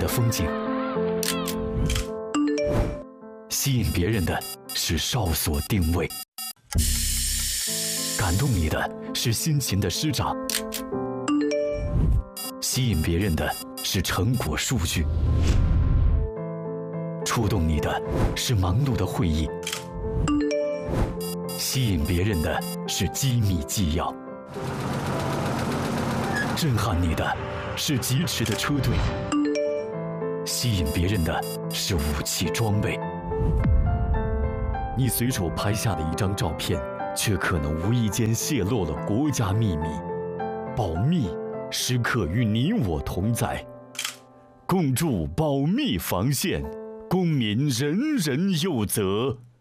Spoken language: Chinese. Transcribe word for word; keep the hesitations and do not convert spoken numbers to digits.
的风景。吸引别人的是哨所定位，感动你的是辛勤的施展，吸引别人的是成果数据，触动你的是忙碌的会议，吸引别人的是机密纪要，震撼你的是疾驰的车队，吸引别人的是武器装备。你随手拍下的一张照片，却可能无意间泄露了国家秘密。保密时刻与你我同在，共筑保密防线，公民人人有责。